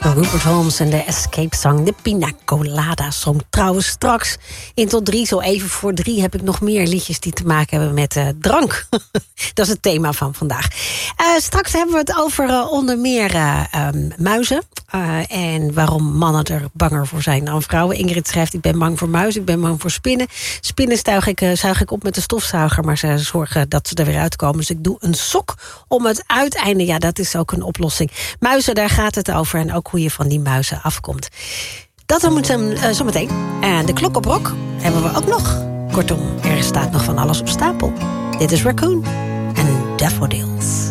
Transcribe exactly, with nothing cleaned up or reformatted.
Rupert Holmes en de Escape Song, de Pina Colada Song. Trouwens, straks in tot drie, zo even voor drie... heb ik nog meer liedjes die te maken hebben met uh, drank. Dat is het thema van vandaag. Uh, straks hebben we het over uh, onder meer uh, um, muizen. Uh, en waarom mannen er banger voor zijn dan vrouwen. Ingrid schrijft, ik ben bang voor muizen, ik ben bang voor spinnen. Spinnen zuig ik, uh, zuig ik op met de stofzuiger... maar ze zorgen dat ze er weer uitkomen. Dus ik doe een sok om het uiteinde. Ja, dat is ook een oplossing. Muizen, daar gaat het over. En ook hoe je van die muizen afkomt. Dat dan moet uh, zometeen. En de klok op rok hebben we ook nog. Kortom, er staat nog van alles op stapel. Dit is Raccoon en Daffodils.